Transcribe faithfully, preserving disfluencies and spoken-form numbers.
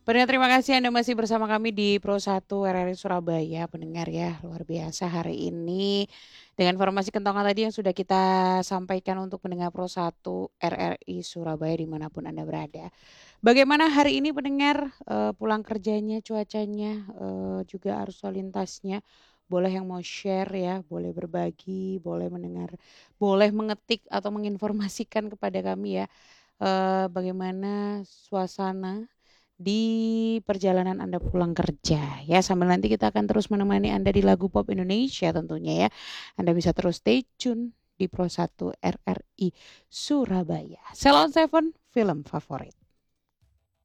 Pendengar, terima kasih Anda masih bersama kami di Pro satu R R I Surabaya. Pendengar ya, luar biasa hari ini dengan informasi kentongan tadi yang sudah kita sampaikan untuk pendengar Pro satu R R I Surabaya dimanapun Anda berada. Bagaimana hari ini pendengar, eh, pulang kerjanya, cuacanya, eh, juga arus lalu lintasnya. Boleh yang mau share ya, boleh berbagi, boleh mendengar, boleh mengetik atau menginformasikan kepada kami ya, eh, bagaimana suasana di perjalanan Anda pulang kerja ya, sambil nanti kita akan terus menemani Anda di lagu pop Indonesia tentunya ya. Anda bisa terus stay tune di Pro satu R R I Surabaya. Salon Seven, film favorit.